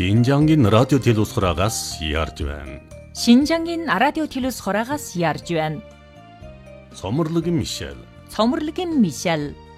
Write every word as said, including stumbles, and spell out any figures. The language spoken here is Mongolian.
Шинжангийн радио телевизхораагаас яарж байна. Шинжангийн радио телевизхораагаас яарж байна. Цоморлогын Мишель. Цоморлогын Мишель.